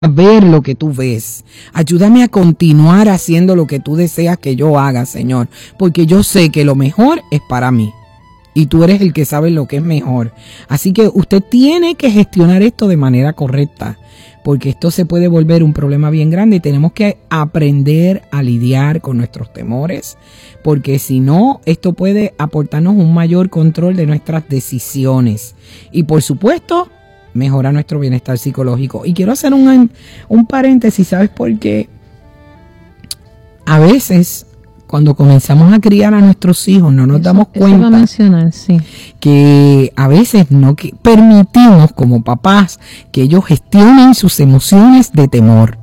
a ver lo que tú ves. Ayúdame a continuar haciendo lo que tú deseas que yo haga, Señor, porque yo sé que lo mejor es para mí. Y tú eres el que sabe lo que es mejor. Así que usted tiene que gestionar esto de manera correcta, porque esto se puede volver un problema bien grande y tenemos que aprender a lidiar con nuestros temores, porque si no, esto puede aportarnos un mayor control de nuestras decisiones y, por supuesto, mejora nuestro bienestar psicológico. Y quiero hacer un paréntesis, ¿sabes por qué? A veces, cuando comenzamos a criar a nuestros hijos, no nos damos cuenta va a mencionar, sí, que a veces no permitimos como papás que ellos gestionen sus emociones de temor.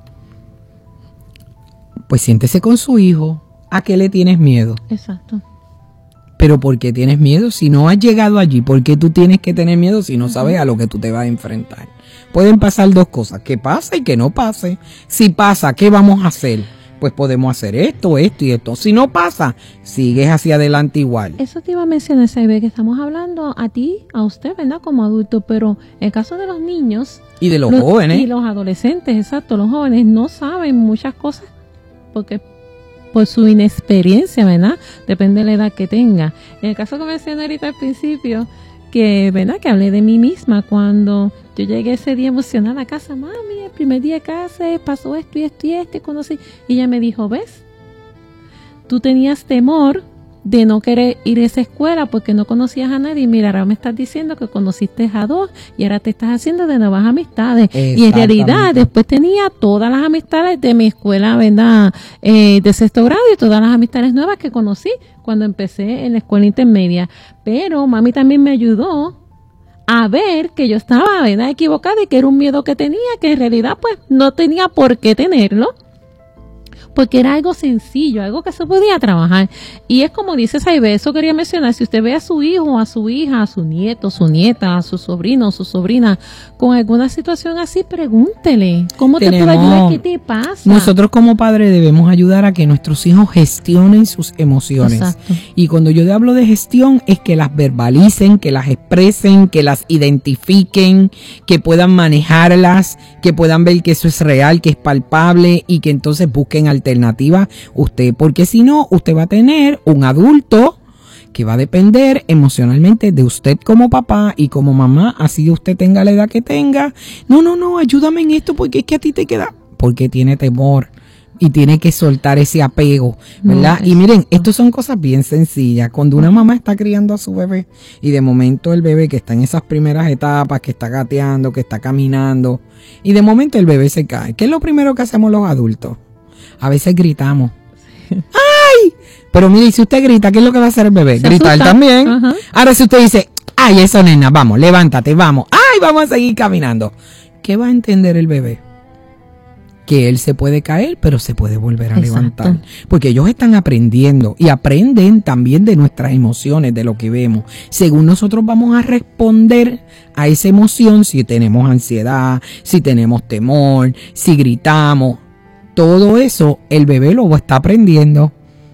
Pues siéntese con su hijo. ¿A qué le tienes miedo? Exacto. Pero ¿por qué tienes miedo? Si no has llegado allí, ¿por qué tú tienes que tener miedo si no sabes a lo que tú te vas a enfrentar? Pueden pasar dos cosas, que pase y que no pase. Si pasa, ¿qué vamos a hacer? Pues podemos hacer esto y esto. Si no pasa, sigues hacia adelante igual. Eso te iba a mencionar, Saibe, que estamos hablando a ti, a usted, ¿verdad? Como adulto, pero en el caso de los niños... Y de los jóvenes. Y los adolescentes, exacto, los jóvenes no saben muchas cosas porque por su inexperiencia, ¿verdad? Depende de la edad que tenga. En el caso que mencioné ahorita al principio, que, ¿verdad? Que hablé de mí misma cuando yo llegué ese día emocionada a casa. Mami, el primer día de casa pasó esto y esto y esto, y conocí. Y ella me dijo, ¿ves? Tú tenías temor de no querer ir a esa escuela porque no conocías a nadie. Mira, ahora me estás diciendo que conociste a dos y ahora te estás haciendo de nuevas amistades. Y en realidad después tenía todas las amistades de mi escuela, ¿verdad? De sexto grado y todas las amistades nuevas que conocí cuando empecé en la escuela intermedia. Pero mami también me ayudó a ver que yo estaba, ¿verdad?, equivocada y que era un miedo que tenía, que en realidad pues no tenía por qué tenerlo, porque era algo sencillo, algo que se podía trabajar. Y es como dice Saibe, eso quería mencionar, si usted ve a su hijo, a su hija, a su nieto, su nieta, a su sobrino, su sobrina, con alguna situación así, pregúntele, ¿cómo te puedo ayudar? ¿Qué te pasa? Nosotros como padres debemos ayudar a que nuestros hijos gestionen sus emociones. Exacto. Y cuando yo hablo de gestión, es que las verbalicen, que las expresen, que las identifiquen, que puedan manejarlas, que puedan ver que eso es real, que es palpable y que entonces busquen alternativa usted, porque si no, usted va a tener un adulto que va a depender emocionalmente de usted como papá y como mamá, así usted tenga la edad que tenga. No, ayúdame en esto porque es que a ti te queda, porque tiene temor y tiene que soltar ese apego, ¿verdad? Y miren, estos son cosas bien sencillas. Cuando una mamá está criando a su bebé y de momento el bebé que está en esas primeras etapas, que está gateando, que está caminando, y de momento el bebé se cae, ¿qué es lo primero que hacemos los adultos? A veces gritamos. ¡Ay! Pero mire, si usted grita, ¿qué es lo que va a hacer el bebé? Gritar también. Ajá. Ahora si usted dice, ¡ay, eso, nena! Vamos, levántate, vamos. ¡Ay, vamos a seguir caminando! ¿Qué va a entender el bebé? Que él se puede caer, pero se puede volver a levantar. Porque ellos están aprendiendo y aprenden también de nuestras emociones, de lo que vemos. Según nosotros vamos a responder a esa emoción, si tenemos ansiedad, si tenemos temor, si gritamos. Todo eso el bebé lo está aprendiendo.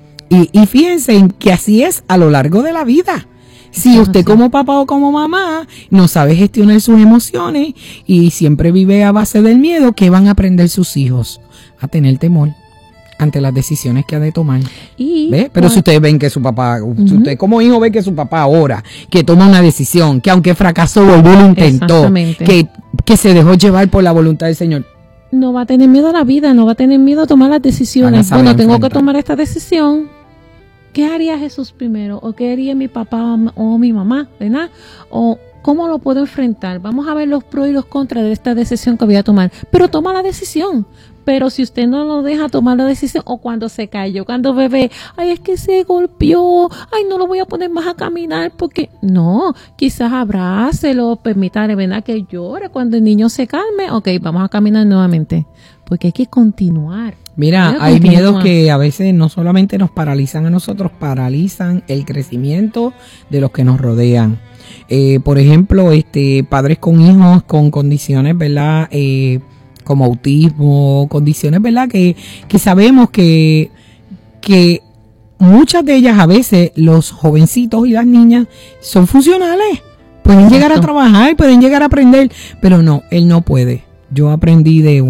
Y fíjense en que así es a lo largo de la vida. Si usted como papá o como mamá no sabe gestionar sus emociones y siempre vive a base del miedo, ¿qué van a aprender sus hijos? A tener temor ante las decisiones que ha de tomar. ¿Ve? Pero si ustedes ven que su papá, si usted como hijo ve que su papá ahora, que toma una decisión, que aunque fracasó, volvió y lo intentó, que se dejó llevar por la voluntad del Señor, no va a tener miedo a la vida, no va a tener miedo a tomar las decisiones. Bueno, tengo que tomar esta decisión. ¿Qué haría Jesús primero? ¿O qué haría mi papá o mi mamá? ¿Verdad? ¿O cómo lo puedo enfrentar? Vamos a ver los pros y los contras de esta decisión que voy a tomar. Pero toma la decisión. Pero si usted no lo deja tomar la decisión, o cuando se cayó, cuando bebé, ay, es que se golpeó, ay, no lo voy a poner más a caminar porque, no, quizás abrácelo, permítale, ¿verdad?, que llore cuando el niño se calme, ok, vamos a caminar nuevamente, porque hay que continuar. Mira, hay miedos que a veces no solamente nos paralizan a nosotros, paralizan el crecimiento de los que nos rodean. Por ejemplo, padres con hijos con condiciones, ¿verdad?, como autismo, condiciones, ¿verdad?, que sabemos que muchas de ellas a veces los jovencitos y las niñas son funcionales, pueden llegar a trabajar, pueden llegar a aprender, pero no, él no puede. yo aprendí de